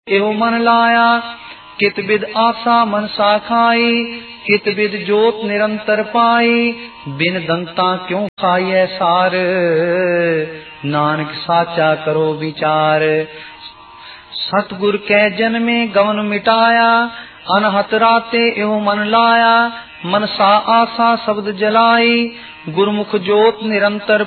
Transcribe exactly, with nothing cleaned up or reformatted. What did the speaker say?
एहो मन लाया। कित विद आशा मन साखाई, कित विद जोत निरंतर पाई। बिन दंता क्यों खाइए सार, नानक साचा करो विचार। सतगुर कै जन में गवन मिटाया, अनहत राते एहो मन लाया। मनसा आशा शब्द जलाई, गुरमुख जोत निरंतर